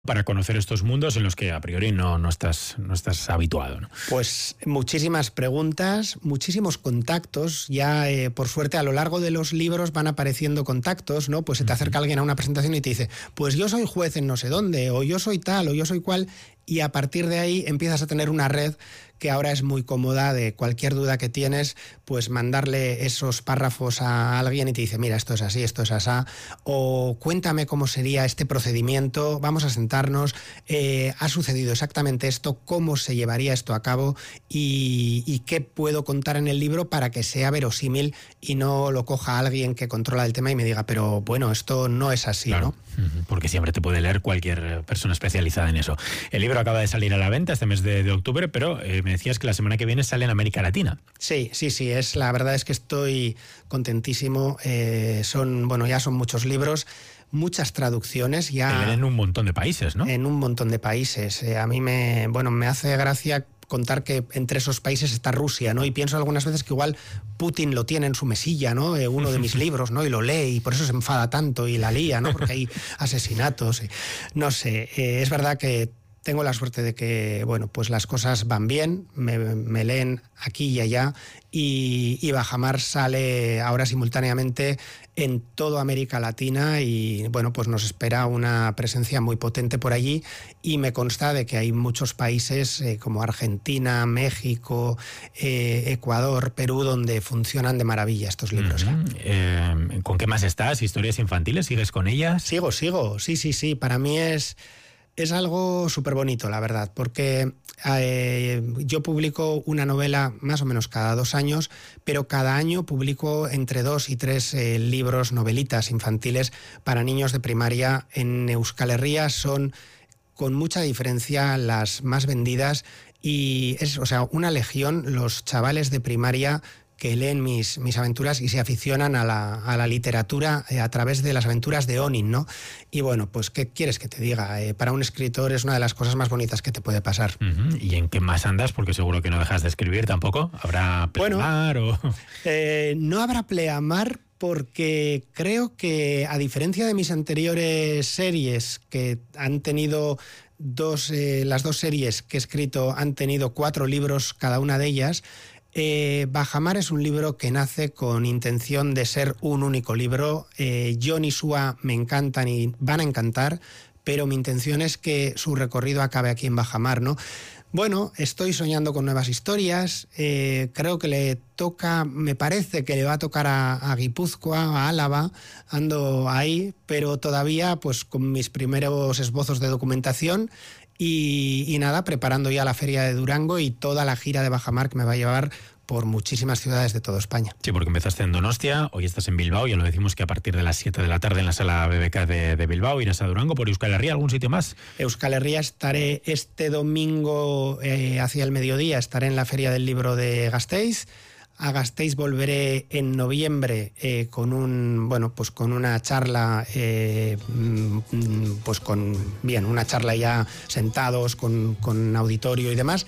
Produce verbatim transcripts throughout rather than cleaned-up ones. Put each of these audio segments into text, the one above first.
para conocer estos mundos en los que a priori no, no, estás, no estás habituado, ¿no? Pues muchísimas preguntas, muchísimos contactos. Ya, eh, por suerte, a lo largo de los libros van apareciendo contactos, ¿no? Pues se te acerca alguien a una presentación y te dice, pues yo soy juez en no sé dónde, o yo soy tal, o yo soy cual, y a partir de ahí empiezas a tener una red que ahora es muy cómoda. De cualquier duda que tienes, pues mandarle esos párrafos a alguien y te dice, mira, esto es así, esto es asá, o cuéntame cómo sería este procedimiento, vamos a sentarnos, eh, ha sucedido exactamente esto, cómo se llevaría esto a cabo y, y qué puedo contar en el libro para que sea verosímil y no lo coja alguien que controla el tema y me diga, pero bueno, esto no es así, claro, ¿no? Porque siempre te puede leer cualquier persona especializada en eso. El libro acaba de salir a la venta este mes de, de octubre, pero eh, me decías que la semana que viene sale en América Latina. Sí, sí, sí, es, la verdad es que estoy contentísimo. Eh, son, bueno, ya son muchos libros, muchas traducciones. Ya en un montón de países, ¿no? En un montón de países. Eh, a mí me, bueno, me hace gracia contar que entre esos países está Rusia, ¿no? Y pienso algunas veces que igual Putin lo tiene en su mesilla, ¿no? Eh, uno de mis libros, ¿no? Y lo lee y por eso se enfada tanto y la lía, ¿no? Porque hay asesinatos. Y, no sé, eh, es verdad que tengo la suerte de que, bueno, pues las cosas van bien, me, me leen aquí y allá, y, y Bajamar sale ahora simultáneamente en toda América Latina y, bueno, pues nos espera una presencia muy potente por allí, y me consta de que hay muchos países eh, como Argentina, México, eh, Ecuador, Perú, donde funcionan de maravilla estos libros. Uh-huh. eh, ¿Con qué más estás? ¿Historias infantiles? ¿Sigues con ellas? Sigo, sigo, sí, sí, sí, para mí es... Es algo súper bonito, la verdad, porque eh, yo publico una novela más o menos cada dos años, pero cada año publico entre dos y tres eh, libros, novelitas infantiles para niños de primaria. En Euskal Herria son, con mucha diferencia, las más vendidas, y es, o sea, una legión los chavales de primaria que leen mis, mis aventuras y se aficionan a la, a la literatura eh, a través de las aventuras de Onin, ¿no? Y bueno, pues ¿qué quieres que te diga? Eh, para un escritor es una de las cosas más bonitas que te puede pasar. Uh-huh. ¿Y en qué más andas? Porque seguro que no dejas de escribir tampoco. ¿Habrá pleamar bueno, o...? Eh, no habrá pleamar porque creo que, a diferencia de mis anteriores series, que han tenido dos, eh, las dos series que he escrito han tenido cuatro libros cada una de ellas, Eh, Bajamar es un libro que nace con intención de ser un único libro. Eh, Jon y Sua me encantan y van a encantar, pero mi intención es que su recorrido acabe aquí en Bajamar, ¿no? Bueno, estoy soñando con nuevas historias. Eh, creo que le toca, me parece que le va a tocar a, a Guipúzcoa, a Álava, ando ahí, pero todavía pues con mis primeros esbozos de documentación. Y, y nada, preparando ya la feria de Durango y toda la gira de Bajamar que me va a llevar por muchísimas ciudades de toda España. Sí, porque empezaste en Donostia, hoy estás en Bilbao, ya lo decimos que a partir de las siete de la tarde en la sala B B K de, de Bilbao, irás a Durango. ¿Por Euskal Herria algún sitio más? Euskal Herria estaré este domingo eh, hacia el mediodía, estaré en la feria del libro de Gasteiz. A Gasteiz volveré en noviembre eh, con un bueno pues con una charla eh, pues con bien una charla ya sentados con, con auditorio y demás.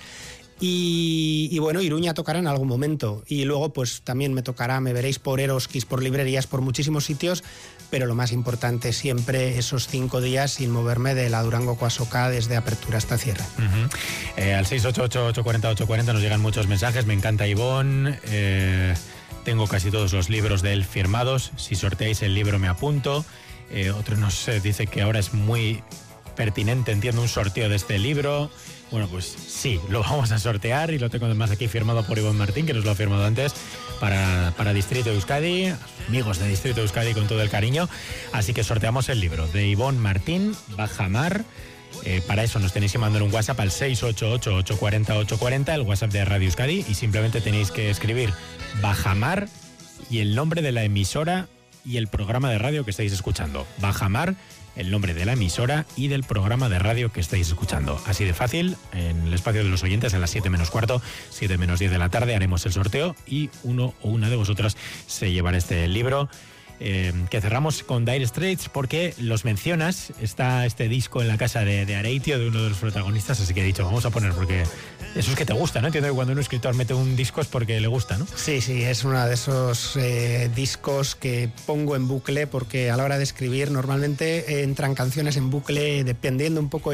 Y, y bueno, Iruña tocará en algún momento. Y luego pues también me tocará, me veréis por Eroskis, por librerías, por muchísimos sitios. Pero lo más importante siempre, esos cinco días sin moverme de la Durango Coasoca desde apertura hasta cierre. Uh-huh. Eh, al seis ocho ocho, ocho cuatro cero, ocho cuatro cero nos llegan muchos mensajes. Me encanta Ivonne. Eh, tengo casi todos los libros de él firmados. Si sorteáis el libro me apunto. Eh, otro nos eh, dice que ahora es muy pertinente, entiendo, un sorteo de este libro. Bueno, pues sí, lo vamos a sortear y lo tengo además aquí firmado por Ivonne Martín, que nos lo ha firmado antes, para, para Distrito Euskadi, amigos de Distrito Euskadi con todo el cariño. Así que sorteamos el libro de Ivonne Martín, Bajamar. Eh, para eso nos tenéis que mandar un WhatsApp al seis ocho ocho, ocho cuatro cero, ocho cuatro cero, el WhatsApp de Radio Euskadi, y simplemente tenéis que escribir Bajamar y el nombre de la emisora y el programa de radio que estáis escuchando. Bajamar, el nombre de la emisora y del programa de radio que estáis escuchando. Así de fácil, en el espacio de los oyentes, a las siete menos cuarto, siete menos diez de la tarde, haremos el sorteo y uno o una de vosotras se llevará este libro. Eh, que cerramos con Dire Straits porque los mencionas. Está este disco en la casa de, de Areitio, de uno de los protagonistas, así que he dicho, vamos a poner porque Eso es que te gusta, ¿no? Entiendo que cuando un escritor mete un disco es porque le gusta, ¿no? Sí, sí, es uno de esos eh, discos que pongo en bucle porque a la hora de escribir normalmente entran canciones en bucle dependiendo un poco